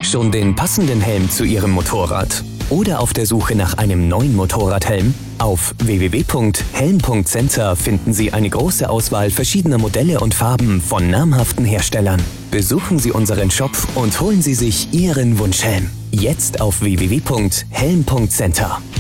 Schon den passenden Helm zu Ihrem Motorrad? Oder auf der Suche nach einem neuen Motorradhelm? Auf www.helm.center finden Sie eine große Auswahl verschiedener Modelle und Farben von namhaften Herstellern. Besuchen Sie unseren Shop und holen Sie sich Ihren Wunschhelm. Jetzt auf www.helm.center.